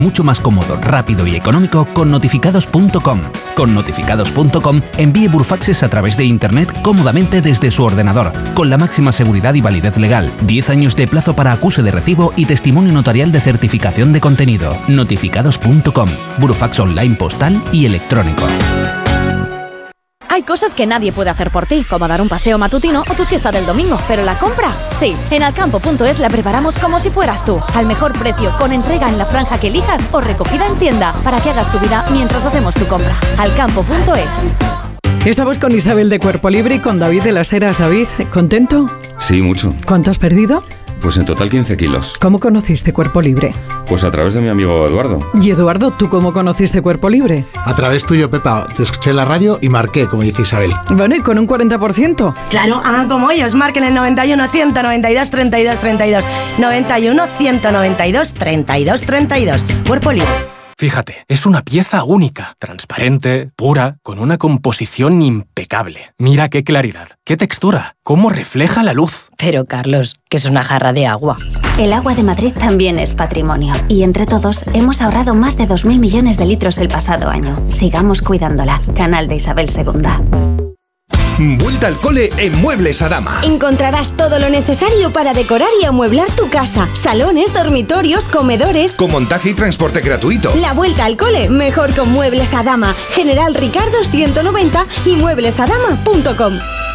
Mucho más cómodo, rápido y económico con notificados.com. Con notificados.com envíe burofaxes a través de Internet cómodamente desde su ordenador, con la máxima seguridad y validez legal, 10 años de plazo para acuse de recibo y testimonio notarial de certificación de contenido. Notificados.com, burofax online postal y electrónico. Hay cosas que nadie puede hacer por ti, como dar un paseo matutino o tu siesta del domingo, pero la compra, sí. En Alcampo.es la preparamos como si fueras tú, al mejor precio, con entrega en la franja que elijas o recogida en tienda, para que hagas tu vida mientras hacemos tu compra. Alcampo.es. Estamos con Isabel de Cuerpo Libre y con David de las Heras. David, ¿contento? Sí, mucho. ¿Cuánto has perdido? Pues en total 15 kilos. ¿Cómo conociste Cuerpo Libre? Pues a través de mi amigo Eduardo. Y Eduardo, ¿tú cómo conociste Cuerpo Libre? A través tuyo, Pepa. Te escuché en la radio y marqué, como dice Isabel. Bueno, ¿y con un 40%? Claro, hagan como ellos. Marquen el 91 192 32 32. 91 192 32 32. Cuerpo Libre. Fíjate, es una pieza única, transparente, pura, con una composición impecable. Mira qué claridad, qué textura, cómo refleja la luz. Pero, Carlos, que es una jarra de agua. El agua de Madrid también es patrimonio. Y entre todos hemos ahorrado más de 2.000 millones de litros el pasado año. Sigamos cuidándola. Canal de Isabel II. Vuelta al cole en Muebles Adama. Encontrarás todo lo necesario para decorar y amueblar tu casa. Salones, dormitorios, comedores. Con montaje y transporte gratuito. La vuelta al cole, mejor con Muebles Adama. General Ricardo 190 y mueblesadama.com.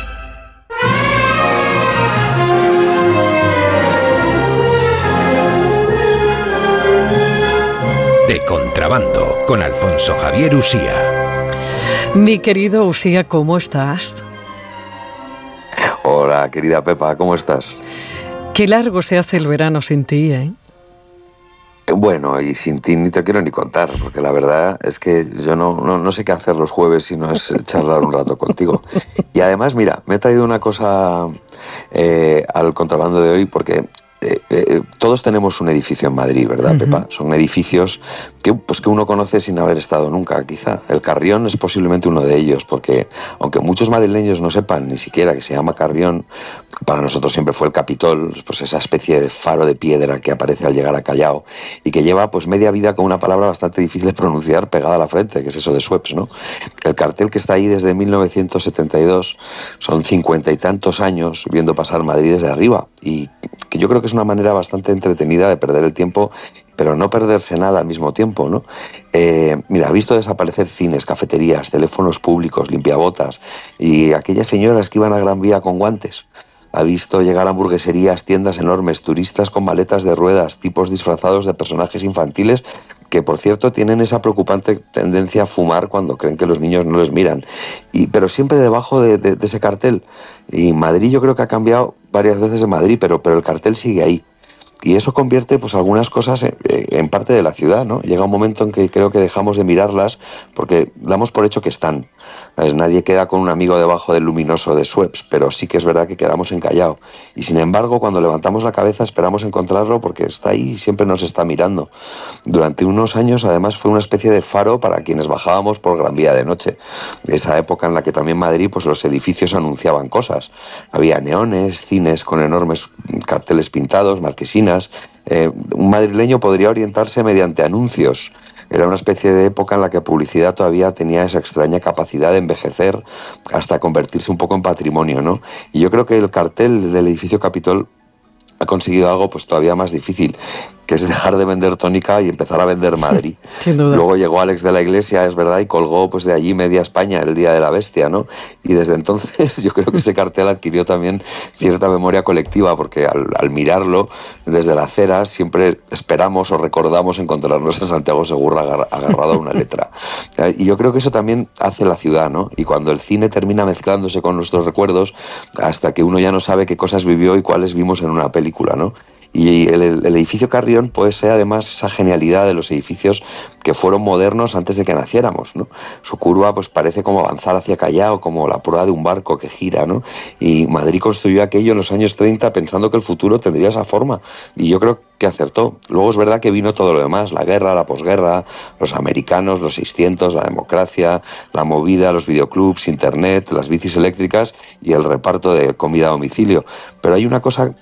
De contrabando, con Alfonso Javier Usía. Mi querido Usía, ¿cómo estás? Hola, querida Pepa, ¿cómo estás? Qué largo se hace el verano sin ti, ¿eh? Bueno, y sin ti ni te quiero ni contar, porque la verdad es que yo no sé qué hacer los jueves si no es charlar un rato contigo. Y además, mira, me he traído una cosa al contrabando de hoy, porque todos tenemos un edificio en Madrid, ¿verdad, Pepa? Son edificios que uno conoce sin haber estado nunca, quizá. El Carrión es posiblemente uno de ellos, porque aunque muchos madrileños no sepan ni siquiera que se llama Carrión, para nosotros siempre fue el Capitol, pues esa especie de faro de piedra que aparece al llegar a Callao y que lleva pues media vida con una palabra bastante difícil de pronunciar pegada a la frente, que es eso de Sueps, ¿no? El cartel que está ahí desde 1972 son 50 y tantos años viendo pasar Madrid desde arriba, y que yo creo que es una manera bastante entretenida de perder el tiempo, pero no perderse nada al mismo tiempo, ¿no? Mira, ha visto desaparecer cines, cafeterías, teléfonos públicos, limpiabotas y aquellas señoras que iban a Gran Vía con guantes. Ha visto llegar hamburgueserías, tiendas enormes, turistas con maletas de ruedas, tipos disfrazados de personajes infantiles que, por cierto, tienen esa preocupante tendencia a fumar cuando creen que los niños no les miran. Pero siempre debajo de ese cartel. Y Madrid yo creo que ha cambiado varias veces de Madrid, pero el cartel sigue ahí. Y eso convierte pues algunas cosas en parte de la ciudad, ¿no? Llega un momento en que creo que dejamos de mirarlas porque damos por hecho que están. Nadie queda con un amigo debajo del luminoso de Sueps, pero sí que es verdad que quedamos en Callao. Y sin embargo, cuando levantamos la cabeza esperamos encontrarlo porque está ahí y siempre nos está mirando. Durante unos años, además, fue una especie de faro para quienes bajábamos por Gran Vía de noche. Esa época en la que también Madrid, pues los edificios anunciaban cosas. Había neones, cines con enormes carteles pintados, marquesinas. Un madrileño podría orientarse mediante anuncios. Era una especie de época en la que publicidad todavía tenía esa extraña capacidad de envejecer hasta convertirse un poco en patrimonio, ¿no? Y yo creo que el cartel del edificio Capitol ha conseguido algo pues todavía más difícil, que es dejar de vender tónica y empezar a vender Madrid. Sin duda. Luego llegó Alex de la Iglesia, es verdad, y colgó pues de allí media España el Día de la Bestia, ¿no? Y desde entonces yo creo que ese cartel adquirió también cierta memoria colectiva, porque al mirarlo desde la acera siempre esperamos o recordamos encontrarnos a Santiago Segurra agarrado a una letra. Y yo creo que eso también hace la ciudad, ¿no? Y cuando el cine termina mezclándose con nuestros recuerdos, hasta que uno ya no sabe qué cosas vivió y cuáles vimos en una película, ¿no? Y el edificio Carrión puede ser además esa genialidad de los edificios que fueron modernos antes de que naciéramos, ¿no? Su curva pues parece como avanzar hacia Callao, como la proa de un barco que gira, ¿no? Y Madrid construyó aquello en los años 30 pensando que el futuro tendría esa forma. Y yo creo que acertó. Luego es verdad que vino todo lo demás, la guerra, la posguerra, los americanos, los 600, la democracia, la movida, los videoclubs, internet, las bicis eléctricas y el reparto de comida a domicilio. Pero hay una cosa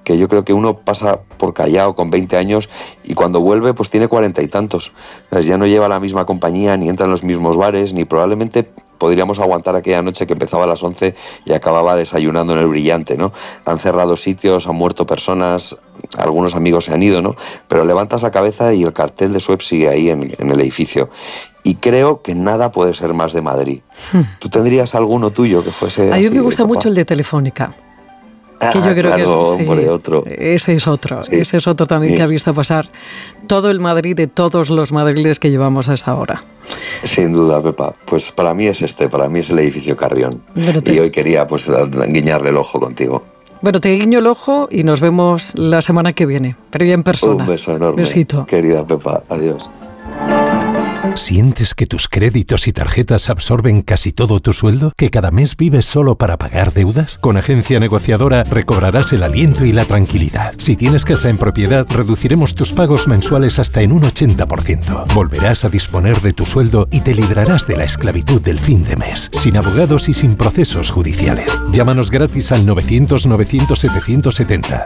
que yo creo que uno pasa por callao con 20 años y cuando vuelve pues tiene 40 y tantos. ¿Sabes? Ya no lleva la misma compañía, ni entra en los mismos bares, ni probablemente podríamos aguantar aquella noche que empezaba a las 11 y acababa desayunando en el Brillante, ¿no? Han cerrado sitios, han muerto personas, algunos amigos se han ido, ¿no? Pero levantas la cabeza y el cartel de Suez sigue ahí en el edificio. Y creo que nada puede ser más de Madrid. ¿Tú tendrías alguno tuyo que fuese A mí así, me gusta papá? mucho el de Telefónica. Que yo creo claro, que es, sí, hombre, otro. Ese es otro. Sí. Ese es otro también Sí. que ha visto pasar todo el Madrid de todos los madriles que llevamos hasta ahora. Sin duda, Pepa. Pues para mí es para mí es el edificio Carrión. Y hoy quería pues guiñarle el ojo contigo. Bueno, te guiño el ojo y nos vemos la semana que viene, pero ya en persona. Un beso enorme. Besito. Querida Pepa, adiós. ¿Sientes que tus créditos y tarjetas absorben casi todo tu sueldo? ¿Que cada mes vives solo para pagar deudas? Con Agencia Negociadora recobrarás el aliento y la tranquilidad. Si tienes casa en propiedad, reduciremos tus pagos mensuales hasta en un 80%. Volverás a disponer de tu sueldo y te librarás de la esclavitud del fin de mes, sin abogados y sin procesos judiciales. Llámanos gratis al 900-900-770,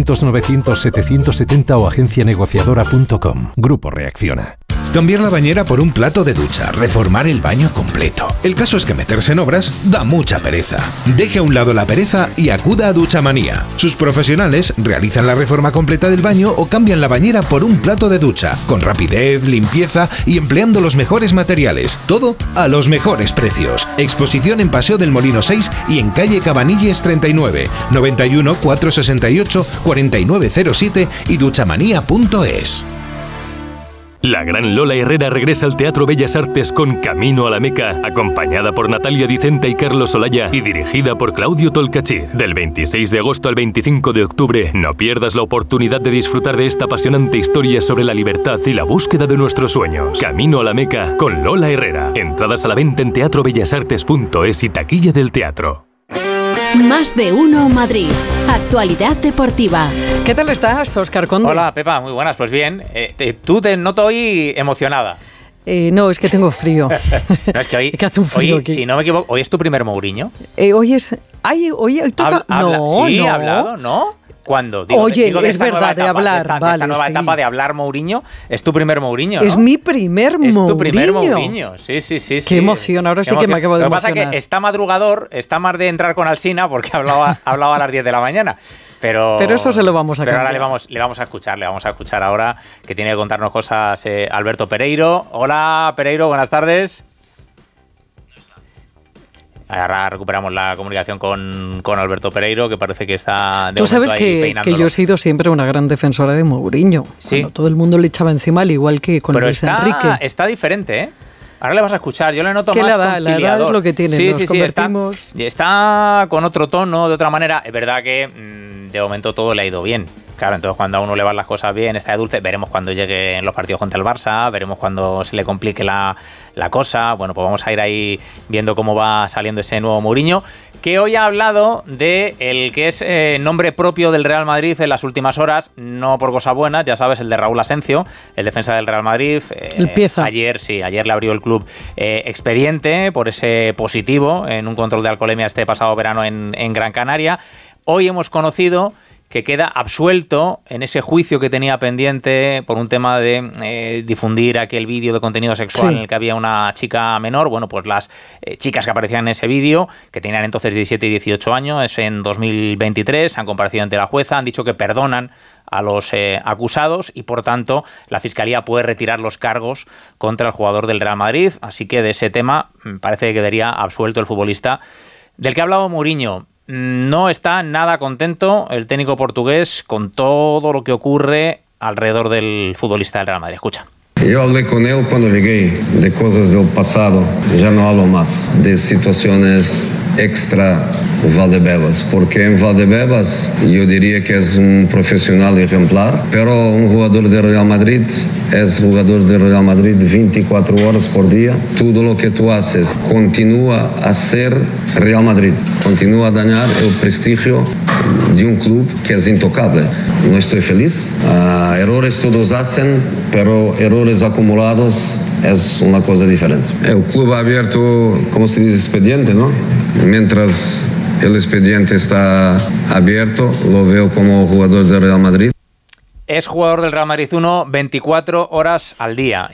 900-900-770 o agencianegociadora.com. Grupo Reacciona. Cambiar la bañera por un plato de ducha, reformar el baño completo. El caso es que meterse en obras da mucha pereza. Deje a un lado la pereza y acuda a Duchamanía. Sus profesionales realizan la reforma completa del baño o cambian la bañera por un plato de ducha, con rapidez, limpieza y empleando los mejores materiales. Todo a los mejores precios. Exposición en Paseo del Molino 6 y en calle Cabanilles 39, 91 468 4907 y duchamanía.es. La gran Lola Herrera regresa al Teatro Bellas Artes con Camino a la Meca, acompañada por Natalia Dicenta y Carlos Olaya y dirigida por Claudio Tolcachir. Del 26 de agosto al 25 de octubre, no pierdas la oportunidad de disfrutar de esta apasionante historia sobre la libertad y la búsqueda de nuestros sueños. Camino a la Meca con Lola Herrera. Entradas a la venta en teatrobellasartes.es y taquilla del teatro. Más de uno Madrid. Actualidad deportiva. ¿Qué tal estás, Óscar Conde? Hola, Pepa, muy buenas. Pues bien, tú te noto hoy emocionada. No, es que tengo frío. No, es que hoy, que hace un frío hoy aquí. si no me equivoco, hoy es tu primer Mourinho. Hoy es... hoy toca... Sí, no. ha hablado, ¿no? ¿Cuándo? Oye, es verdad, de hablar. De esta nueva etapa de hablar Mourinho. Es tu primer Mourinho, ¿no? Es mi primer Mourinho. Es tu primer Mourinho. Sí. Qué emoción, ahora sí que me acabo de emocionar. Lo que pasa es que está madrugador, está más de entrar con Alsina porque hablaba a las 10 de la mañana. Pero eso se lo vamos a cambiar. Ahora le vamos a escuchar ahora que tiene que contarnos cosas Alberto Pereiro. Hola, Pereiro, buenas tardes. Ahora recuperamos la comunicación con Alberto Pereiro, que parece que está de Tú sabes que yo he sido siempre una gran defensora de Mourinho. Sí. Cuando todo el mundo le echaba encima, al igual que con Luis Enrique. Está diferente, ¿eh? Ahora le vas a escuchar, yo le noto más conciliador. La edad es lo que tiene, nos convertimos... Está con otro tono, de otra manera. Es verdad que de momento todo le ha ido bien. Claro, entonces cuando a uno le van las cosas bien, está de dulce. Veremos cuando lleguen los partidos contra el Barça, veremos cuando se le complique la cosa. Bueno, pues vamos a ir ahí viendo cómo va saliendo ese nuevo Mourinho, que hoy ha hablado de el que es nombre propio del Real Madrid en las últimas horas, no por cosas buenas, ya sabes, el de Raúl Asencio, el defensa del Real Madrid. El pieza. Ayer le abrió el club expediente por ese positivo en un control de alcoholemia este pasado verano en Gran Canaria. Hoy hemos conocido que queda absuelto en ese juicio que tenía pendiente por un tema de difundir aquel vídeo de contenido sexual en el que había una chica menor. Bueno, pues las chicas que aparecían en ese vídeo, que tenían entonces 17 y 18 años, es en 2023, han comparecido ante la jueza, han dicho que perdonan a los acusados y por tanto la Fiscalía puede retirar los cargos contra el jugador del Real Madrid. Así que de ese tema parece que quedaría absuelto el futbolista del que ha hablado Mourinho. No está nada contento el técnico portugués con todo lo que ocurre alrededor del futbolista del Real Madrid. Escucha. Yo hablé con él cuando llegué de cosas del pasado, ya no hablo más de situaciones extra Valdebebas, porque en Valdebebas yo diría que es un profesional ejemplar, pero un jugador del Real Madrid es jugador del Real Madrid 24 horas por día. Todo lo que tú haces continúa a ser Real Madrid, continúa a dañar el prestigio de un club que es intocable. No estoy feliz. Errores todos hacen, pero errores acumulados es una cosa diferente. El club ha abierto, como se dice, expediente, ¿no? Mientras el expediente está abierto, lo veo como jugador del Real Madrid. Es jugador del Real Madrid 1 24 horas al día